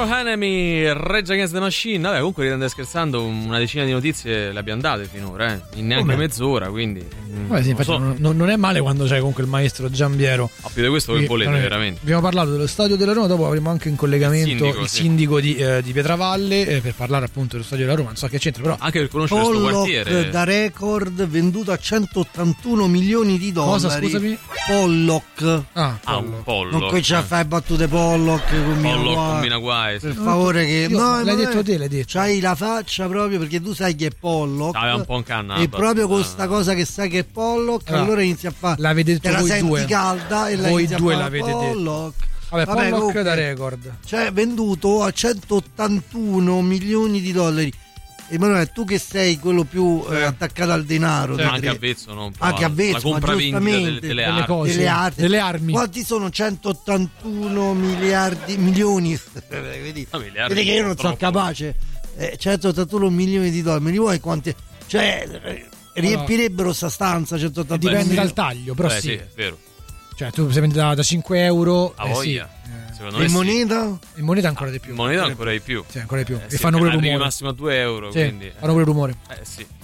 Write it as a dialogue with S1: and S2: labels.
S1: Enemy, Rage Against the Machine. Vabbè, comunque ridendo e scherzando, una decina di notizie le abbiamo date finora, in neanche mezz'ora, quindi
S2: vabbè, sì, infatti non è male quando c'è comunque il maestro Giambiero.
S1: Più di questo che volete, veramente.
S2: Abbiamo parlato dello stadio della Roma, dopo avremo anche in collegamento il sindaco di Pietravalle per parlare appunto dello stadio della Roma, non so che c'entra, però
S1: anche per conoscere questo quartiere.
S3: Da record venduto a 181 milioni di dollari.
S2: Cosa, scusami?
S3: Pollock.
S1: Un Pollock.
S3: Non qui c'ha fai battute Pollock
S1: combina guai.
S3: Per favore, che
S2: l'hai detto te, l'hai detto.
S3: C'hai la faccia proprio perché tu sai che è Pollock.
S1: Aveva un po' in canna.
S3: E proprio con sta cosa che sai che è Pollock, allora inizia a fare.
S2: La vedete
S3: voi
S2: due.
S3: Senti calda e
S2: voi
S3: la
S2: due la vedete.
S3: Pollock.
S2: Vabbè, Pollock da record.
S3: Cioè, venduto a 181 milioni di dollari. Emanuele, tu che sei quello più attaccato al denaro,
S1: anche avvezzo, no?
S3: Anche avvezzo,
S1: la compravendita
S3: delle armi. Quanti sono 181 milioni? Vedi che io non sono capace. 181 milioni di dollari, me li vuoi quanti? Cioè, riempirebbero sta stanza 181.
S2: Dipende dal taglio, però sì,
S1: è vero.
S2: Cioè, tu se vendi da 5 euro.
S1: A voglia.
S3: In moneta?
S2: In moneta ancora di più.
S1: In moneta ancora di più.
S2: Sì, ancora di più.
S1: Sì,
S2: e fanno pure rumore.
S1: Massimo a 2 euro.
S2: Sì,
S1: quindi
S2: fanno pure rumore.
S1: Sì.